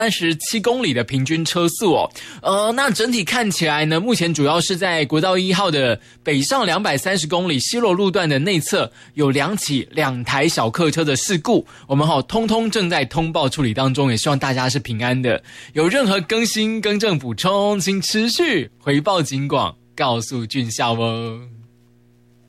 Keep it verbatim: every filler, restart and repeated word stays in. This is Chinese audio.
三十七公里的平均车速哦，呃，那整体看起来呢，目前主要是在国道一号的北上两百三十公里西螺路段的内侧有两起两台小客车的事故，我们好、哦、通通正在通报处理当中，也希望大家是平安的。有任何更新、更正、补充，请持续回报警广，告诉俊孝哦。